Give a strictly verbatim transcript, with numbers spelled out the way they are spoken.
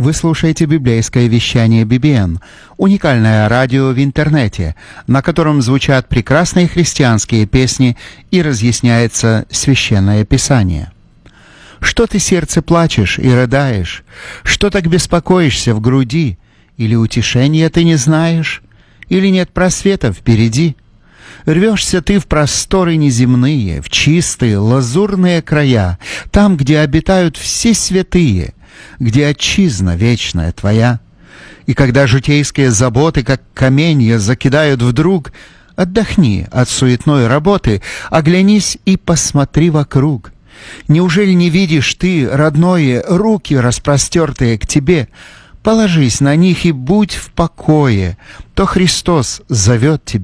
Вы слушаете библейское вещание би би эн, уникальное радио в интернете, на котором звучат прекрасные христианские песни и разъясняется Священное Писание. Что ты, сердце, плачешь и рыдаешь? Что так беспокоишься в груди? Или утешения ты не знаешь? Или нет просвета впереди? Рвешься ты в просторы неземные, в чистые лазурные края, там, где обитают все святые, где отчизна вечная твоя. И когда житейские заботы, как каменья, закидают вдруг, отдохни от суетной работы, оглянись и посмотри вокруг. Неужели не видишь ты, родное, руки, распростертые к тебе? Положись на них и будь в покое, то Христос зовет тебя.